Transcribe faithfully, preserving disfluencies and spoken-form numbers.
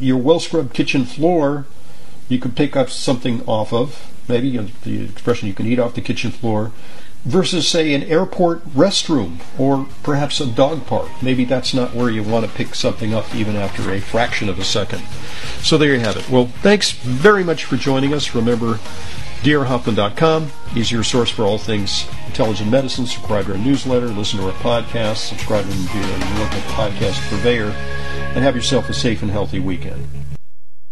your well-scrubbed kitchen floor, you could pick up something off of, maybe the expression you can eat off the kitchen floor, versus, say, an airport restroom or perhaps a dog park. Maybe that's not where you want to pick something up even after a fraction of a second. So there you have it. Well, thanks very much for joining us. Remember, D R Hoffman dot com is your source for all things intelligent medicine. Subscribe to our newsletter, listen to our podcast, subscribe to your local podcast purveyor, and have yourself a safe and healthy weekend.